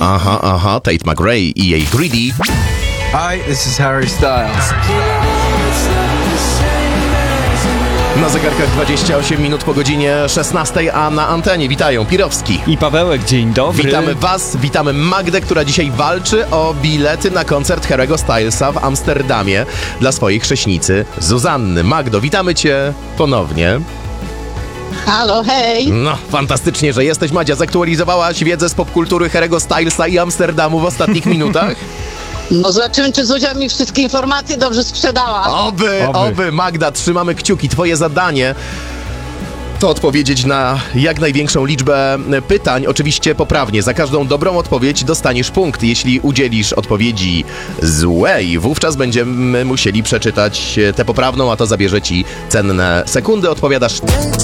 Aha, Tate McRae i jej Greedy. Hi, this is Harry Styles. Na zegarkach 28 minut po godzinie 16, a na antenie witają Pirowski i Pawełek, dzień dobry. Witamy was, witamy Magdę, która dzisiaj walczy o bilety na koncert Harry'ego Stylesa w Amsterdamie dla swojej chrześnicy Zuzanny. Magdo, witamy cię ponownie. Halo, hej! No, fantastycznie, że jesteś. Madzia, zaktualizowałaś wiedzę z popkultury Harry'ego Stylesa i Amsterdamu w ostatnich minutach? No zobaczymy, czy Zuzia mi wszystkie informacje dobrze sprzedała. Oby, Magda, trzymamy kciuki. Twoje zadanie to odpowiedzieć na jak największą liczbę pytań, oczywiście poprawnie. Za każdą dobrą odpowiedź dostaniesz punkt. Jeśli udzielisz odpowiedzi złej, wówczas będziemy musieli przeczytać tę poprawną, a to zabierze ci cenne sekundy. Odpowiadasz